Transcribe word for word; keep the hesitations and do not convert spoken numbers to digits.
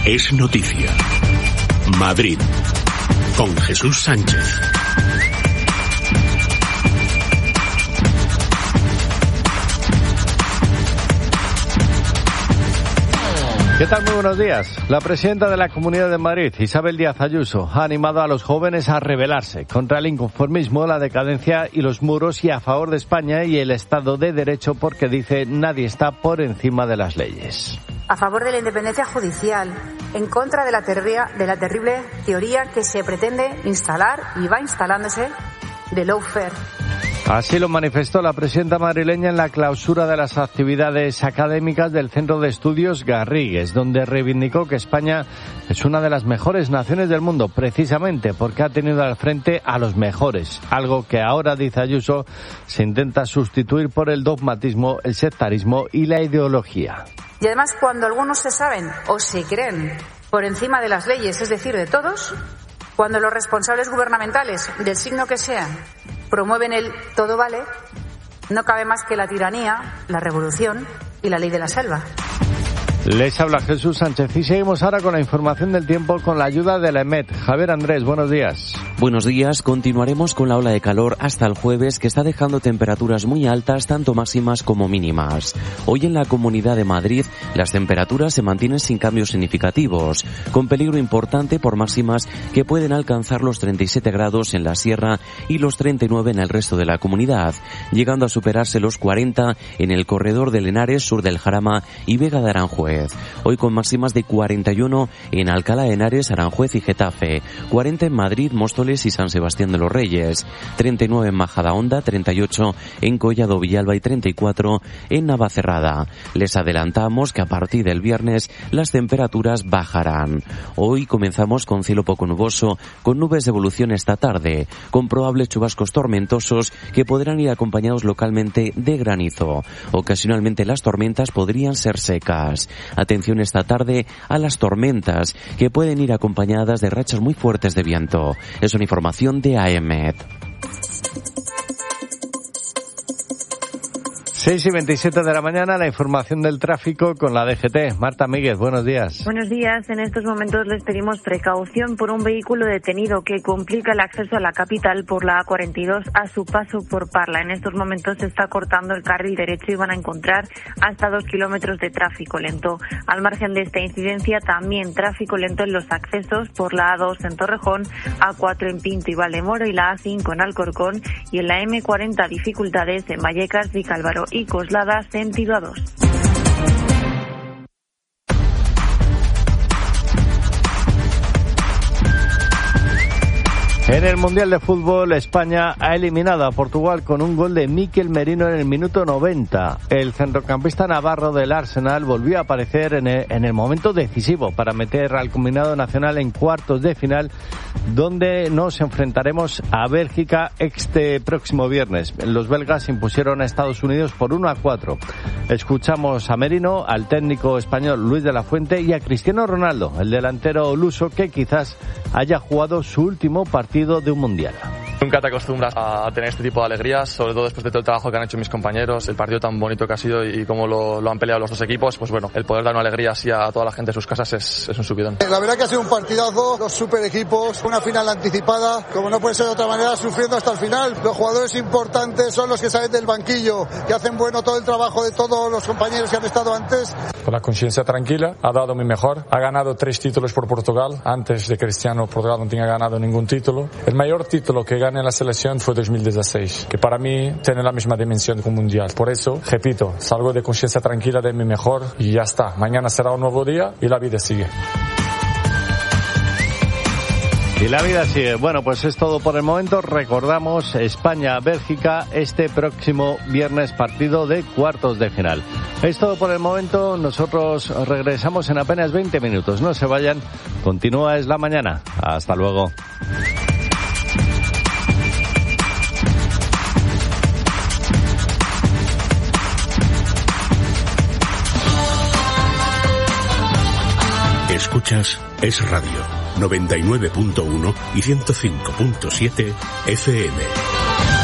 es noticia. Madrid, con Jesús Sánchez. ¿Qué tal? Muy buenos días. La presidenta de la Comunidad de Madrid, Isabel Díaz Ayuso, ha animado a los jóvenes a rebelarse contra el inconformismo, la decadencia y los muros y a favor de España y el Estado de Derecho porque dice nadie está por encima de las leyes. A favor de la independencia judicial, en contra de la, terria, de la terrible teoría que se pretende instalar y va instalándose de lawfare. Así lo manifestó la presidenta madrileña en la clausura de las actividades académicas del Centro de Estudios Garrigues, donde reivindicó que España es una de las mejores naciones del mundo, precisamente porque ha tenido al frente a los mejores, algo que ahora, dice Ayuso, se intenta sustituir por el dogmatismo, el sectarismo y la ideología. Y además, cuando algunos se saben o se creen por encima de las leyes, es decir, de todos, cuando los responsables gubernamentales, del signo que sean, promueven el todo vale, no cabe más que la tiranía, la revolución y la ley de la selva. Les habla Jesús Sánchez y seguimos ahora con la información del tiempo con la ayuda de la EMET. Javier Andrés, buenos días. Buenos días, continuaremos con la ola de calor hasta el jueves que está dejando temperaturas muy altas, tanto máximas como mínimas. Hoy en la Comunidad de Madrid las temperaturas se mantienen sin cambios significativos, con peligro importante por máximas que pueden alcanzar los treinta y siete grados en la sierra y los treinta y nueve en el resto de la comunidad, llegando a superarse los cuarenta en el corredor de Henares, sur del Jarama y Vega de Aranjuez. Hoy con máximas de cuarenta y uno en Alcalá de Henares, Aranjuez y Getafe, cuarenta en Madrid, Móstoles y San Sebastián de los Reyes, treinta y nueve en Majadahonda, treinta y ocho en Collado Villalba y treinta y cuatro en Navacerrada. Les adelantamos que a partir del viernes las temperaturas bajarán. Hoy comenzamos con cielo poco nuboso, con nubes de evolución esta tarde, con probables chubascos tormentosos que podrán ir acompañados localmente de granizo. Ocasionalmente las tormentas podrían ser secas. Atención esta tarde a las tormentas, que pueden ir acompañadas de rachas muy fuertes de viento. Es una información de AEMET. seis y veintisiete de la mañana, la información del tráfico con la D G T. Marta Míguez, buenos días. Buenos días. En estos momentos les pedimos precaución por un vehículo detenido que complica el acceso a la capital por la A cuarenta y dos a su paso por Parla. En estos momentos se está cortando el carril derecho y van a encontrar hasta dos kilómetros de tráfico lento. Al margen de esta incidencia, también tráfico lento en los accesos por la A dos en Torrejón, A cuatro en Pinto y Valdemoro y la A cinco en Alcorcón, y en la eme cuarenta dificultades en Vallecas, Vicálvaro y Coslada, sentido A dos. En el Mundial de Fútbol, España ha eliminado a Portugal con un gol de Mikel Merino en el minuto noventa. El centrocampista navarro del Arsenal volvió a aparecer en el, en el momento decisivo para meter al combinado nacional en cuartos de final, donde nos enfrentaremos a Bélgica este próximo viernes. Los belgas impusieron a Estados Unidos por uno a cuatro. Escuchamos a Merino, al técnico español Luis de la Fuente y a Cristiano Ronaldo, el delantero luso que quizás haya jugado su último partido de un mundial. Nunca te acostumbras a tener este tipo de alegrías, sobre todo después de todo el trabajo que han hecho mis compañeros, el partido tan bonito que ha sido y cómo lo, lo han peleado los dos equipos. Pues bueno, el poder dar una alegría así a toda la gente de sus casas es, es un subidón. La verdad que ha sido un partidazo, dos super equipos, una final anticipada, como no puede ser de otra manera, sufriendo hasta el final. Los jugadores importantes son los que salen del banquillo, que hacen bueno todo el trabajo de todos los compañeros que han estado antes. Con la conciencia tranquila, ha dado mi mejor, ha ganado tres títulos por Portugal. Antes de Cristiano, Portugal no tenía ganado ningún título. El mayor título que gané en la selección fue dos mil dieciséis, que para mí tiene la misma dimensión que un mundial. Por eso, repito, salgo de conciencia tranquila de mi mejor y ya está. Mañana será un nuevo día y la vida sigue. Y la vida sigue. Bueno, pues es todo por el momento. Recordamos España-Bélgica este próximo viernes, partido de cuartos de final. Es todo por el momento. Nosotros regresamos en apenas veinte minutos. No se vayan. Continúa Es la Mañana. Hasta luego. Escuchas Es Radio, noventa y nueve punto uno y ciento cinco punto siete F M.